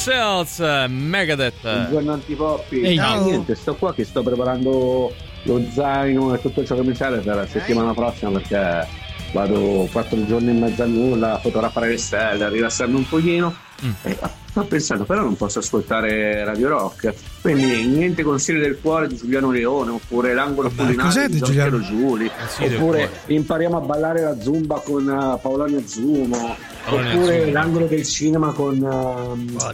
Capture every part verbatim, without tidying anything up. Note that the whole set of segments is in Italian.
Cells, Megadeth. Buongiorno Antipoppi. Ehi, no, no. niente, sto qua che sto preparando lo zaino e tutto ciò che mi serve per la settimana prossima, perché vado quattro giorni e mezzo a nulla a fotografare le stelle, a rilassarmi un pochino. Mm. E sto pensando, però non posso ascoltare Radio Rock, quindi niente consigli del cuore di Giuliano Leone, oppure l'angolo culinario di Giorgio Giuli, sì, oppure impariamo a ballare la zumba con uh, Paoloni Azzumo, oppure Azzumo. L'angolo del cinema con uh,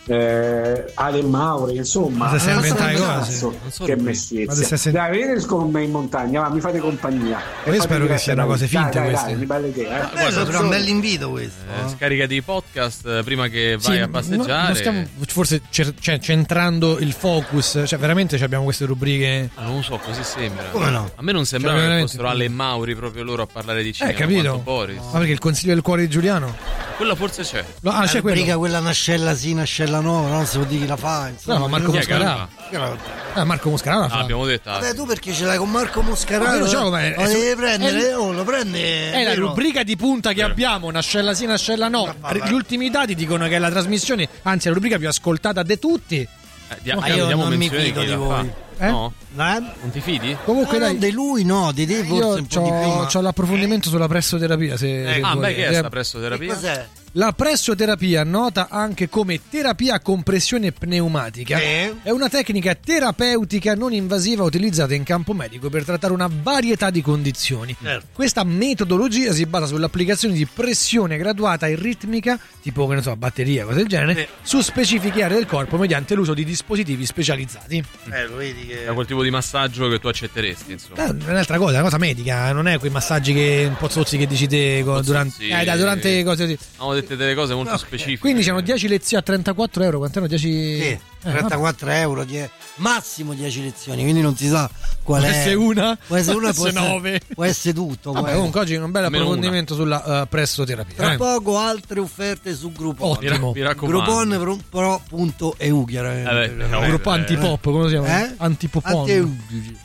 eh, Ale Mauri, insomma. Ma se sei inventare cose so che mestizia. Sen- dai, venite con me in montagna, va, mi fate compagnia. Io fate spero che siano cose finte, dai, queste. Dai, dai, belle idee, eh. Beh, sarà un bell'invito questo. Eh, scaricati i podcast prima che vai sì, a passeggiare. Non stiamo forse cer- cioè, centrando il focus, cioè veramente abbiamo queste rubriche. Ah, non lo so, così sembra. Come no? A me non sembra cioè, che fossero Ale e Mauri proprio loro a parlare di cinema. Eh, capito? Boris. Ma perché il consiglio del cuore di Giuliano? Quella forse c'è. No, ah, la c'è rubrica quella nascella sì, nascella no, non si può dire chi la fa. Insomma. No, ma Marco Muscarà. Eh, Marco Muscarà la fa. Ah, abbiamo detto. Vabbè, tu perché ce l'hai con Marco Muscarà? Lo lo devi prendere, oh, lo prendi. È la rubrica di punta che abbiamo, nascella sì, nascella no. Gli ultimi dati dicono che è la trasmissione, anzi è la rubrica più ascoltata di tutti. Eh, dia- ma io non mi fido di voi. Eh? No? Eh? Non ti fidi? Comunque no, dai, no, di lui no, di te forse io un po' di più. Ma... c'ho l'approfondimento sulla pressoterapia. Se, Eh, se ah, vuoi. beh, che è sta pressoterapia? Che cos'è? La pressoterapia, nota anche come terapia a compressione pneumatica, Eh? è una tecnica terapeutica non invasiva utilizzata in campo medico per trattare una varietà di condizioni. Certo. Questa metodologia si basa sull'applicazione di pressione graduata e ritmica, tipo che ne so, batteria, cose del genere, Eh. su specifiche aree del corpo mediante l'uso di dispositivi specializzati. Eh, lo vedi che... È quel tipo di massaggio che tu accetteresti, insomma. Eh, è un'altra cosa, è una cosa medica, non è quei massaggi che un po' zozzi che dici te co- durante, eh, dai, durante cose di... Ho detto delle cose molto Okay. specifiche. Quindi c'hanno dieci lezioni a trentaquattro euro, quant'erano? dieci Sì, eh, trentaquattro euro, die- massimo dieci lezioni, quindi non si sa qual Può è. essere una, può essere una, può può essere essere nove. Può essere tutto. Vabbè, può comunque oggi un bel Almeno approfondimento sulla uh, pressoterapia. Tra eh. poco altre offerte su Groupon. Ottimo. Mi raccomando. Groupon punto e u chiaramente. Eh beh, no, Gruppo eh, antipop, come lo si chiama? Eh? Antipopon. Antipop.